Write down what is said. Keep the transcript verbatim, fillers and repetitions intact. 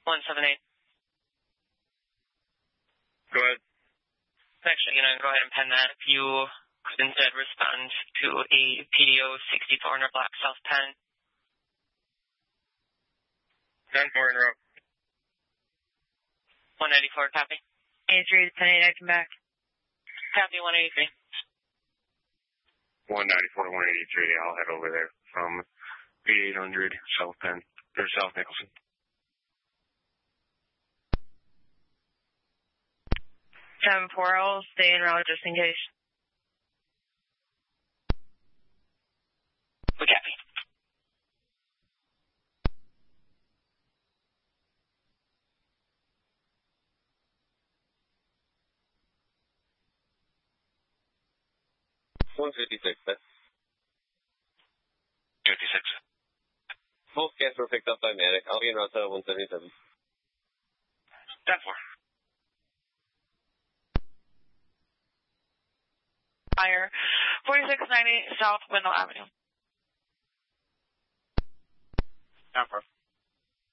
one seven eight. Go ahead. Actually, going to go ahead and pen that. If you could instead respond to a P D O sixty-four hundred block South Penn. ten four, interrupt. one ninety-four, copy. eighty-three, ten eight, action back. Copy, one eighty-three. one ninety-four to one eighty-three, I'll head over there from eight hundred South Penn, or South Nicholson. seven four, I'll stay en route just in case. We copy. one fifty-six, sir. fifty-six. Both gas were picked up by Medic. I'll be en route to one seventy-seven. ten four. Fire. forty-six ninety South Windmill Avenue. ten four.